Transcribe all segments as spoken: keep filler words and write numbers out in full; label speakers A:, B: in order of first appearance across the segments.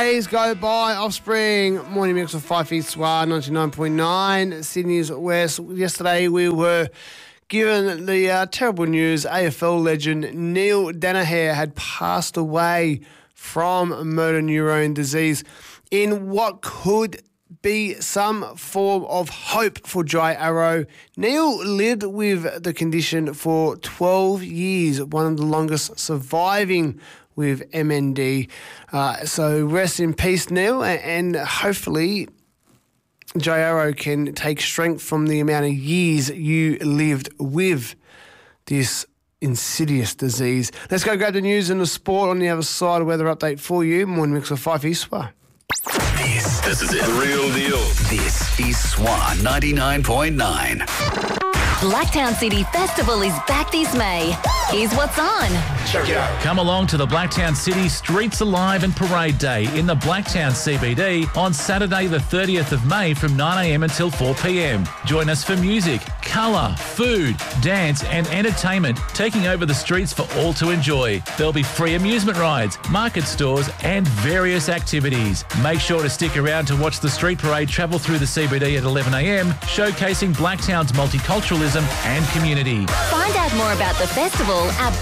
A: Days go by. Offspring, morning mix of Five Feet Swa, ninety-nine point nine, Sydney's West. Yesterday we were given the uh, terrible news. A F L legend Neil Danaher had passed away from motor neurone disease in what could be some form of hope for Jai Arrow. Neil lived with the condition for twelve years, one of the longest surviving with M N D. Uh, so rest in peace, Neil, and hopefully Jai Arrow can take strength from the amount of years you lived with this insidious disease. Let's go grab the news and the sport on the other side. A weather update for you. Morning mix of Five Eastwa.
B: This, this is it. The real deal. This is Swan ninety-nine point nine.
C: Blacktown City Festival is back this May. Here's what's on.
A: Check it out.
D: Come along to the Blacktown City Streets Alive and Parade Day in the Blacktown C B D on Saturday the thirtieth of May from nine a m until four p m. Join us for music, colour, food, dance and entertainment taking over the streets for all to enjoy. There'll be free amusement rides, market stores and various activities. Make sure to stick around to watch the street parade travel through the C B D at eleven a m, showcasing Blacktown's multiculturalism and community.
C: Find out more about the festival at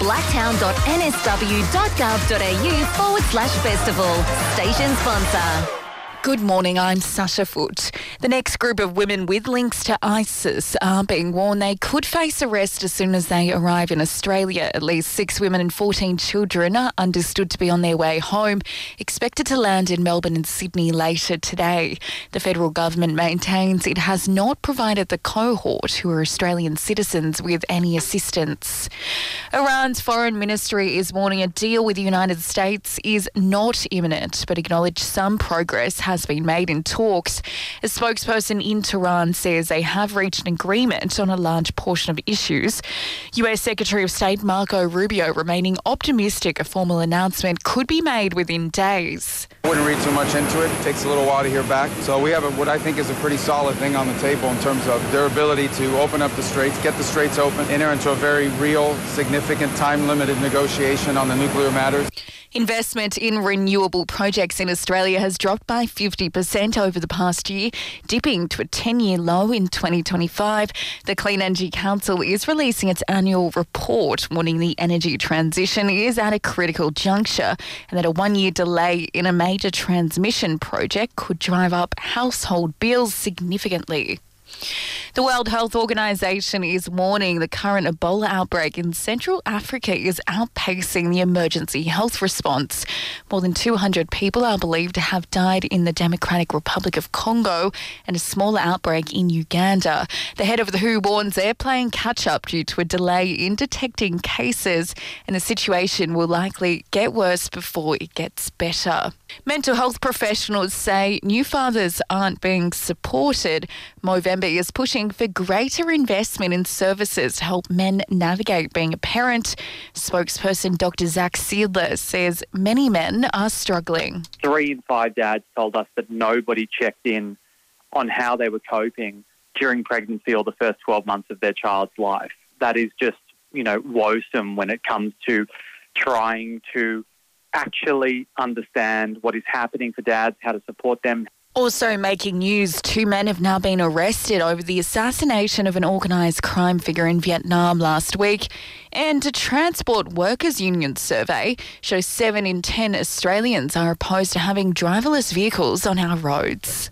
C: blacktown.nsw.gov.au forward slash festival. Station sponsor.
E: Good morning, I'm Sasha Foote. The next group of women with links to ISIS are being warned they could face arrest as soon as they arrive in Australia. At least six women and fourteen children are understood to be on their way home, expected to land in Melbourne and Sydney later today. The federal government maintains it has not provided the cohort, who are Australian citizens, with any assistance. Iran's foreign ministry is warning a deal with the United States is not imminent, but acknowledged some progress has been made in talks. A spokesperson in Tehran says they have reached an agreement on a large portion of issues. U S Secretary of State Marco Rubio remaining optimistic a formal announcement could be made within days.
F: I wouldn't read too much into it. It takes a little while to hear back. So we have a, what I think is a pretty solid thing on the table in terms of their ability to open up the straits, get the straits open, enter into a very real, significant, time-limited negotiation on the nuclear matters.
E: Investment in renewable projects in Australia has dropped by fifty percent over the past year, dipping to a ten-year low in twenty twenty-five. The Clean Energy Council is releasing its annual report, warning the energy transition is at a critical juncture and that a one-year delay in a major transmission project could drive up household bills significantly. The World Health Organization is warning the current Ebola outbreak in Central Africa is outpacing the emergency health response. More than two hundred people are believed to have died in the Democratic Republic of Congo and a smaller outbreak in Uganda. The head of the W H O warns they're playing catch-up due to a delay in detecting cases, and the situation will likely get worse before it gets better. Mental health professionals say new fathers aren't being supported. Movember is pushing for greater investment in services to help men navigate being a parent. Spokesperson Doctor Zach Seidler says many men are struggling.
G: Three in five dads told us that nobody checked in on how they were coping during pregnancy or the first twelve months of their child's life. That is just, you know, woesome when it comes to trying to actually understand what is happening for dads, how to support them.
E: Also making news, two men have now been arrested over the assassination of an organised crime figure in Vietnam last week. And a Transport Workers Union survey shows seven in ten Australians are opposed to having driverless vehicles on our roads.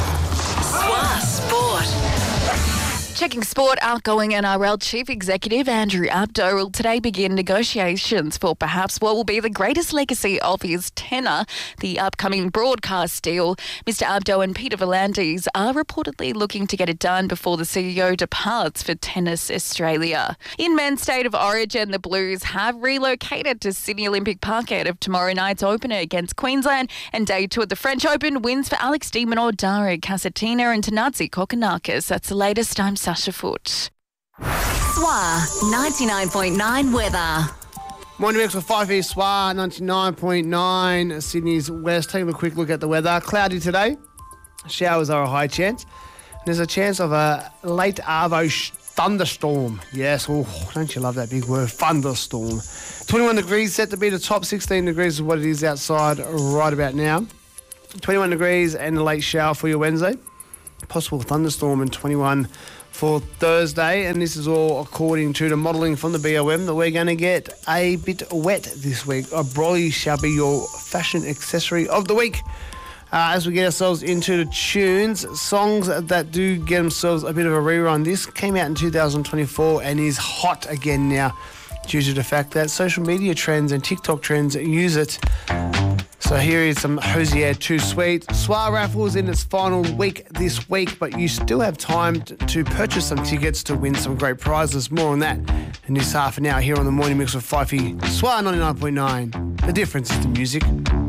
C: Swa Sport.
E: Checking sport, outgoing N R L Chief Executive Andrew Abdo will today begin negotiations for perhaps what will be the greatest legacy of his tenure, the upcoming broadcast deal. Mister Abdo and Peter V'landys are reportedly looking to get it done before the C E O departs for Tennis Australia. In men's state of origin, the Blues have relocated to Sydney Olympic Park ahead of tomorrow night's opener against Queensland, and day two at the French Open wins for Alex de Minaur, Daria Kasatina and Tanazi Kokkinakis. That's the latest. I'm Sasha Foote.
C: Swa ninety-nine point nine weather.
A: Morning mix with Five East Swa, ninety-nine point nine, Sydney's West. Taking a quick look at the weather. Cloudy today. Showers are a high chance. There's a chance of a late arvo sh- thunderstorm. Yes, oh, don't you love that big word, thunderstorm. twenty-one degrees set to be the top, sixteen degrees is what it is outside right about now. twenty-one degrees and a late shower for your Wednesday. Possible thunderstorm and twenty-one for Thursday. And this is all according to the modelling from the B O M that we're going to get a bit wet this week. A brolly shall be your fashion accessory of the week. Uh, as we get ourselves into the tunes, songs that do get themselves a bit of a rerun. This came out in two thousand twenty-four and is hot again now due to the fact that social media trends and TikTok trends use it. So here is some Hosier Too Sweet. Soir raffles in its final week this week, but you still have time to, to purchase some tickets to win some great prizes. More on that in this half an hour here on the Morning Mix with Fifey. Soir ninety-nine point nine. The difference is the music.